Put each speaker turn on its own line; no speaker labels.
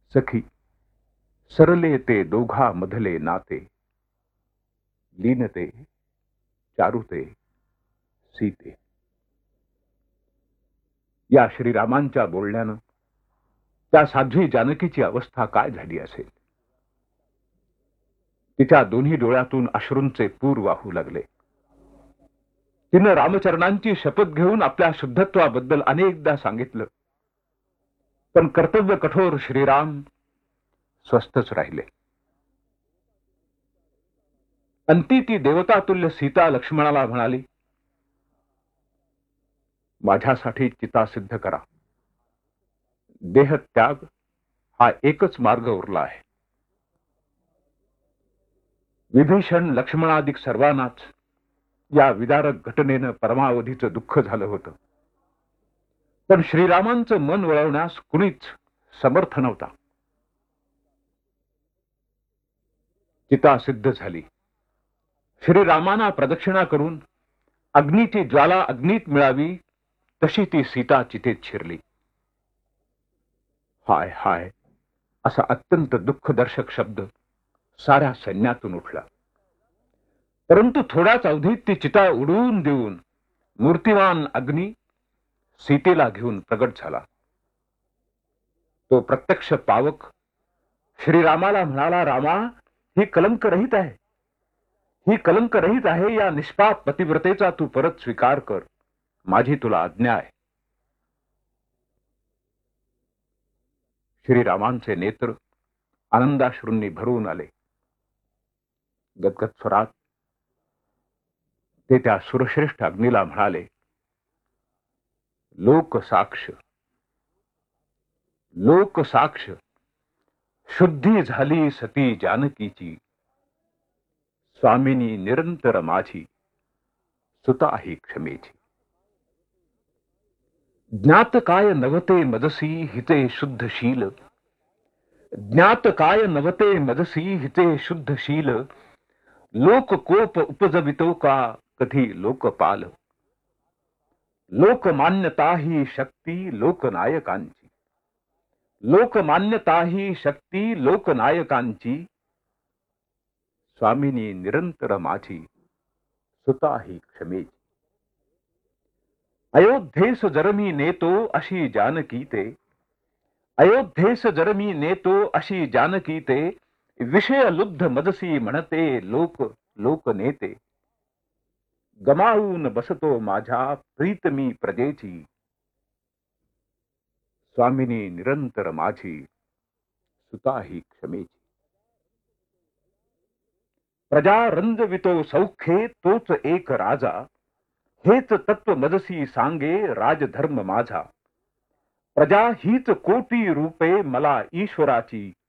सखी सरले ते दोघा मधले नाते, लीनते चारुते सीते. या श्रीरामांच्या बोलण्यानं त्या साध्वी जानकीची अवस्था काय झाली असेल. तिच्या दोन्ही डोळ्यातून अश्रूंचे पूर वाहू लागले. तिनं रामचरणांची शपथ घेऊन आपल्या शुद्धत्वाबद्दल अनेकदा सांगितलं, पण कर्तव्य कठोर श्रीराम स्वस्थच राहिले. अंती ती देवतातुल्य सीता लक्ष्मणाला म्हणाली, माझ्यासाठी चिता सिद्ध करा. देहत्याग हा एकच मार्ग उरला आहे. विभीषण लक्ष्मणादिक सर्वांनाच या विदारक घटनेनं परमावधीचं दुःख झालं होतं, पण श्रीरामांचं मन वळवण्यास कुणीच समर्थ नव्हता. चिता सिद्ध झाली. श्रीरामांना प्रदक्षिणा करून अग्नीची ज्वाला अग्नीत मिळावी तशी ती सीता चितेत शिरली. हाय हाय असा अत्यंत दुःखदर्शक शब्द साऱ्या सैन्यातून उठला. परंतु थोड्याच अवधीत ती चिता उडवून देऊन मूर्तिमान अग्नी सीतेला घेऊन प्रगट झाला. तो प्रत्यक्ष पावक श्रीरामाला म्हणाला, रामा, ही कलंक रहित आहे, ही कलंक रहित आहे. या निष्पाप पतिव्रतेचा तू परत स्वीकार कर. माझी तुला आज्ञा आहे. श्रीरामांचे नेत्र आनंदाश्रूंनी भरून आले. गदगद स्वरात ते त्या सुरश्रेष्ठ अग्नीला म्हणाले, लोकसाक्ष, लोकसाक्ष, शुद्धी झाली सती जानकीची. स्वामिनी निरंतर माझी, सुता ही क्षमेची. ज्ञात काय नवते मजसी हिते शुद्धशील. ज्ञात काय नवते मजसी हिते शुद्धशील. लोककोप उपजवितो का कधी लोकपाल. लोकमान्यता ही शक्ती लोकनायकांची. लोकमान्यता ही शक्ती लोकनायकांची. स्वामिनी निरंतर माझी, सुता ही क्षमेची. अयोध्येस जर मी नेतो अशी जानकी ते. अयोध्येस जर मी नेतो अशी जानकी ते. विषय लुब्ध मजसी म्हणते लोक लोकनेते. गमावून बसतो माझ्या प्रीतमी प्रजेची. स्वामिनी निरंतर माझी, सुता ही क्षमेची. प्रजा रंजवितो सौख्ये तोच एक राजा. हेच तत्व मजसी सांगे राजधर्म माझा. प्रजा हीच कोटी रूपे मला ईश्वराची.